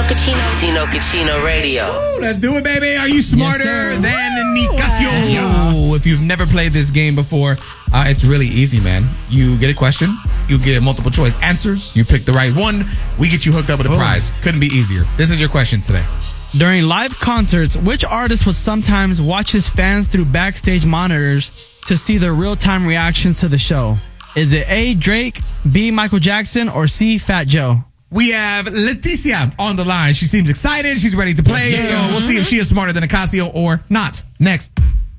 Kachino Radio. Ooh, let's do it, baby. Are you smarter than Nicasio? If you've never played this game before, it's really easy, man. You get a question, you get multiple choice answers, you pick the right one, we get you hooked up with a prize. Couldn't be easier. This is your question today. During live concerts, which artist would sometimes watch his fans through backstage monitors to see their real-time reactions to the show? Is it A, Drake, B, Michael Jackson, or C, Fat Joe? We have Leticia on the line. She seems excited. She's ready to play. So we'll see if she is smarter than Nicasio or not. Next.